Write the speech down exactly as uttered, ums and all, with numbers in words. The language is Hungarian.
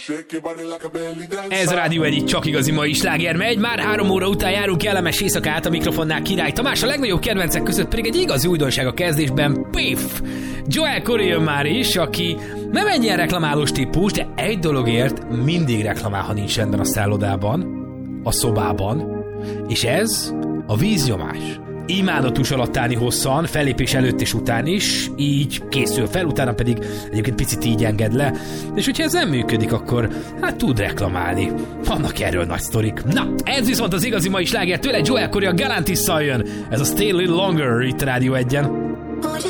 Ez Rádió egy csak igazi mai sláger megy, már három óra után járunk kellemes éjszakát, a mikrofonnál Király Tamás, a legnagyobb kedvencek között pedig egy igazi újdonság a kezdésben, Piff! Joel Corry jön már is, aki nem ennyien reklamálós típus, de egy dologért mindig reklamál, ha nincs rendben a szállodában, a szobában, és ez a víznyomás. Imádatos alatt állni hosszan, fellépés előtt és után is, így készül fel, utána pedig egyébként picit így enged le, és hogyha ez nem működik, akkor hát tud reklamálni. Vannak erről nagy sztorik. Na, ez viszont az igazi mai sláger, tőle Joel Corry a Galantisszal jön, ez a Stay a Little Longer itt Rádió egyen.